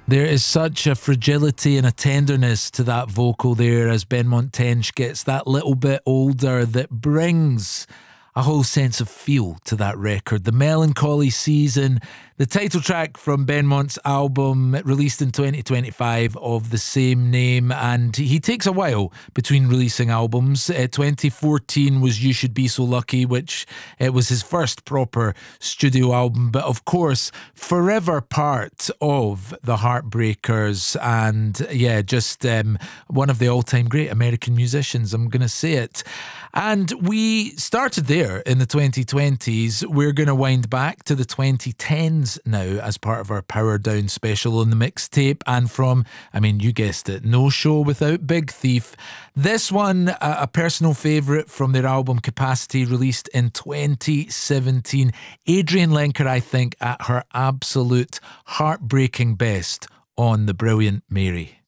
There is such a fragility and a tenderness to that vocal there as Benmont Tench gets that little bit older that brings a whole sense of feel to that record. The Melancholy Season, the title track from Benmont's album released in 2025 of the same name, and he takes a while between releasing albums. 2014 was You Should Be So Lucky, which it was his first proper studio album, but of course forever part of the Heartbreakers, and yeah, just one of the all-time great American musicians, I'm going to say it. And we started there in the 2020s. We're going to wind back to the 2010s now as part of our Power Down special on the mixtape. And from, I mean, you guessed it, No Show Without Big Thief. This one, a personal favourite from their album Capacity, released in 2017. Adrienne Lenker, I think, at her absolute heartbreaking best on The Brilliant Mary.